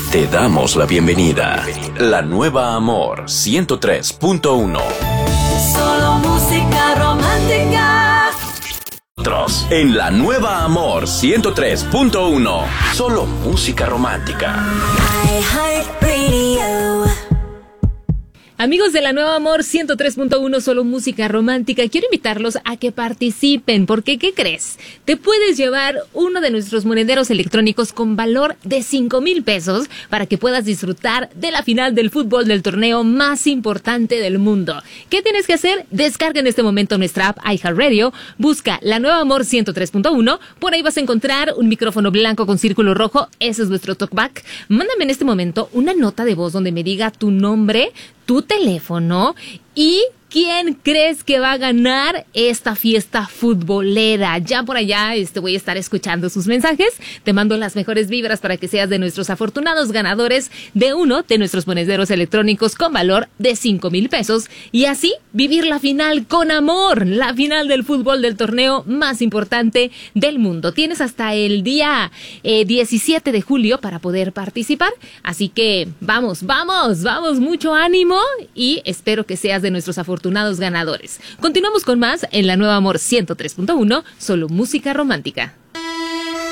Te damos la bienvenida. La nueva Amor 103.1. Solo música romántica. En la nueva Amor 103.1. Solo música romántica. Amigos de la Nueva Amor 103.1, solo música romántica, quiero invitarlos a que participen, porque ¿qué crees? Te puedes llevar uno de nuestros monederos electrónicos con valor de 5,000 pesos para que puedas disfrutar de la final del fútbol del torneo más importante del mundo. ¿Qué tienes que hacer? Descarga en este momento nuestra app iHeartRadio, busca la Nueva Amor 103.1, por ahí vas a encontrar un micrófono blanco con círculo rojo, ese es nuestro talkback. Mándame en este momento una nota de voz donde me diga tu nombre, tu teléfono y quién crees que va a ganar esta fiesta futbolera. Ya por allá voy a estar escuchando sus mensajes. Te mando las mejores vibras para que seas de nuestros afortunados ganadores de uno de nuestros monederos electrónicos con valor de 5,000 pesos y así vivir la final con amor, la final del fútbol del torneo más importante del mundo. Tienes hasta el día 17 de julio para poder participar, así que vamos, mucho ánimo y espero que seas de nuestros afortunados ganadores. Continuamos con más en la Nueva Amor 103.1, solo música romántica.